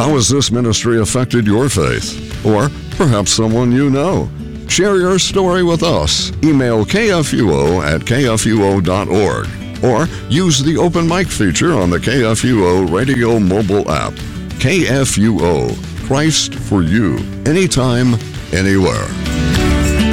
How has this ministry affected your faith? Or perhaps someone you know? Share your story with us. Email kfuo@kfuo.org or use the open mic feature on the KFUO radio mobile app. KFUO, Christ for you, anytime, anywhere.